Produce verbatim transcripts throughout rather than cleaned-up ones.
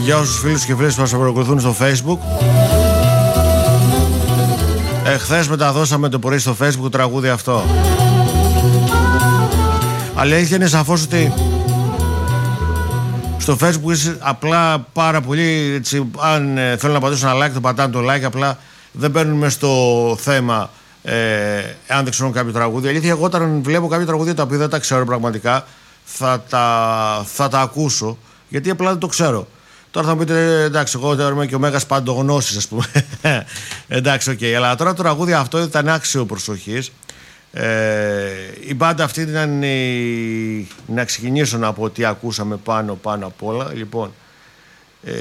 Για όσους φίλους και φίλες που μας παρακολουθούν στο Facebook. Εχθές μεταδώσαμε το πρωί στο Facebook το τραγούδι αυτό. Αλήθεια είναι σαφώς ότι στο Facebook είσαι απλά πάρα πολύ έτσι, αν ε, θέλουν να πατήσουν ένα like, το πατάνε το like, απλά δεν μπαίνουν μες στο θέμα ε, αν δεν ξέρουν κάποιο τραγούδι. Αλήθεια, εγώ όταν βλέπω κάποιο τραγούδι τα οποία δεν τα ξέρω πραγματικά, θα τα, θα τα ακούσω, γιατί απλά δεν το ξέρω. Τώρα θα μου πείτε, εντάξει, εγώ τώρα είμαι και ο μέγας παντογνώσης, ας πούμε. Εντάξει, οκ, okay. Αλλά τώρα το τραγούδι αυτό ήταν άξιο προσοχής. Ε, η μπάντα αυτή ήταν η... να ξεκινήσω να πω τι ακούσαμε πάνω πάνω απ' όλα. Λοιπόν, ε,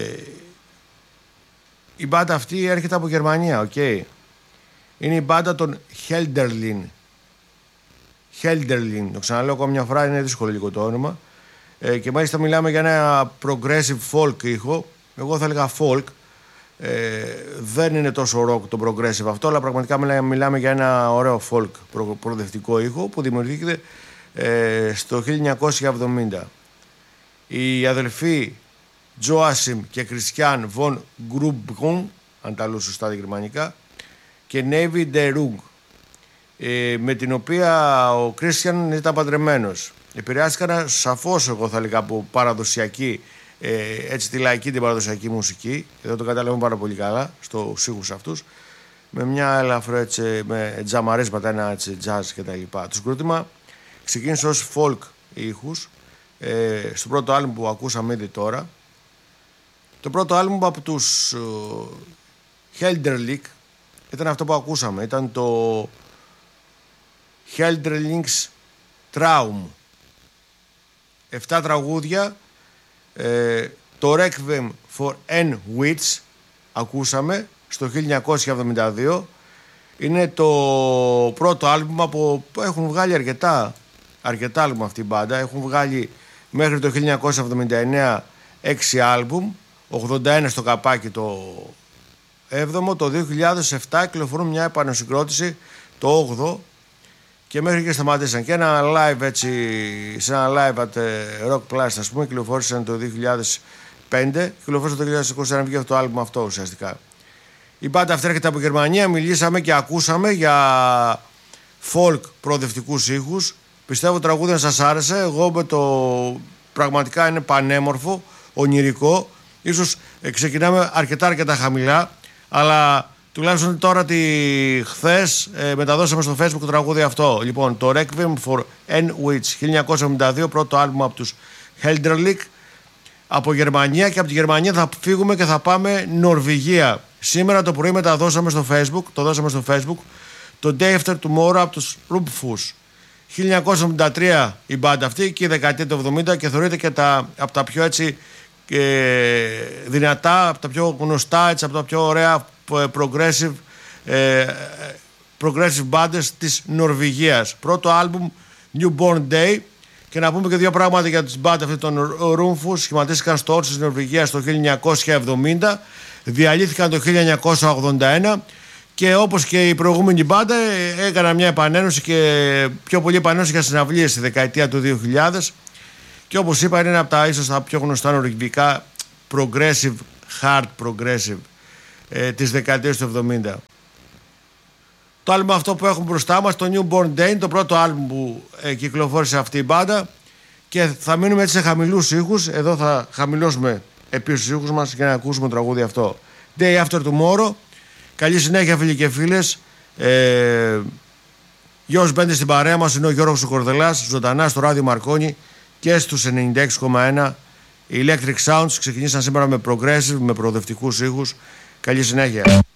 η μπάντα αυτή έρχεται από Γερμανία, οκ. Okay. Είναι η μπάντα των Hölderlin. Hölderlin, το ξαναλέω ακόμα μια φορά, είναι δύσκολο λίγο το όνομα. Ε, και μάλιστα μιλάμε για ένα progressive folk ήχο. Εγώ θα έλεγα folk. Ε, δεν είναι τόσο rock το progressive αυτό, αλλά πραγματικά μιλάμε, μιλάμε για ένα ωραίο folk προ, προοδευτικό ήχο που δημιουργήθηκε ε, στο χίλια εννιακόσια εβδομήντα. Οι αδελφοί Joachim και Christian von Grubbrun, αν τα λέω σωστά γερμανικά, και Navy de Rug, ε, με την οποία ο Christian ήταν παντρεμένος. Επηρεάστηκαν σαφώς, εγώ θα έλεγα, από παραδοσιακή, ε, έτσι τη λαϊκή την παραδοσιακή μουσική. Εδώ το καταλαβαίνω πάρα πολύ καλά στους ήχους αυτούς, με μια ελαφρό έτσι, με τζαμαρίσματα, ένα έτσι jazz και τα λοιπά. Το συγκρότημα ξεκίνησε ως folk ήχους, ε, στο πρώτο άλμπουμ που ακούσαμε ήδη τώρα. Το πρώτο άλμπουμ από τους uh, Hölderlin ήταν αυτό που ακούσαμε, ήταν το Hölderlings Traum. Εφτά τραγούδια, ε, το Requiem for N Witch ακούσαμε στο χίλια εννιακόσια εβδομήντα δύο. Είναι το πρώτο άλμπουμ από, έχουν βγάλει αρκετά αρκετά άλμπουμ αυτή η μπάντα. Έχουν βγάλει μέχρι το χίλια εννιακόσια εβδομήντα εννέα έξι άλμπουμ, ογδόντα ένα στο καπάκι το έβδομο. Το δύο χιλιάδες επτά κυκλοφορούν μια επανασυγκρότηση, το όγδοο, και μέχρι και σταματήσαν. Και ένα live έτσι, σε ένα live at Rock Plus, ας πούμε, κυκλοφόρησαν το δύο χιλιάδες πέντε, κυκλοφόρησαν το δύο χιλιάδες είκοσι ένα, βγήκε αυτό το άλμπουμ αυτό ουσιαστικά. Η μπάντα αυτή έρχεται από Γερμανία, μιλήσαμε και ακούσαμε για folk προοδευτικούς ήχους. Πιστεύω το τραγούδι να σας άρεσε. Εγώ με το πραγματικά είναι πανέμορφο, ονειρικό. Ίσως ε, ξεκινάμε αρκετά αρκετά χαμηλά, αλλά τουλάχιστον τώρα τη χθες ε, μεταδώσαμε στο Facebook το τραγούδι αυτό. Λοιπόν, το Requiem for N Witch, χίλια εννιακόσια εβδομήντα δύο, πρώτο άλμπουμ από τους Hölderlin από Γερμανία, και από τη Γερμανία θα φύγουμε και θα πάμε Νορβηγία. Σήμερα το πρωί μεταδώσαμε στο Facebook, το δώσαμε στο Facebook, το Day After Tomorrow από τους Rumfus. χίλια εννιακόσια εβδομήντα τρία η μπάντα αυτή και η δεκαετία του εβδομήντα, και θεωρείται και τα, από τα πιο έτσι ε, δυνατά, από τα πιο γνωστά, έτσι, από τα πιο ωραία progressive, ε, progressive bands της Νορβηγίας. Πρώτο άλμπουμ Newborn Day. Και να πούμε και δύο πράγματα για τις μπάντα αυτή των Rumfus. Σχηματίστηκαν στο όρος της Νορβηγίας το χίλια εννιακόσια εβδομήντα, διαλύθηκαν το χίλια εννιακόσια ογδόντα ένα, και όπως και η προηγούμενη μπάντα έκαναν μια επανένωση, και πιο πολύ επανένωση για συναυλίες στη δεκαετία του δύο χιλιάδες, και όπως είπα είναι ένα από τα ίσως τα πιο γνωστά νορβηγικά progressive, hard progressive ε, της δεκαετίας του εβδομήντα. Το άλμπουμ αυτό που έχουμε μπροστά μας, το Newborn Day, είναι το πρώτο άλμπουμ που ε, κυκλοφόρησε αυτή η μπάντα, και θα μείνουμε έτσι σε χαμηλούς ήχους. Εδώ θα χαμηλώσουμε επίσης τους ήχους μας για να ακούσουμε το τραγούδι αυτό. Day After Tomorrow. Καλή συνέχεια, φίλοι και φίλες. ε, Γιώργος Μπέντες στην παρέα μας, είναι ο Γιώργος Κορδελάς, ζωντανά στο ράδιο Μαρκόνι και στους ενενήντα έξι κόμμα ένα. Οι Electric Sounds ξεκινήσαν σήμερα με progressive, με προοδευτικούς ήχους. Καλή συνέχεια.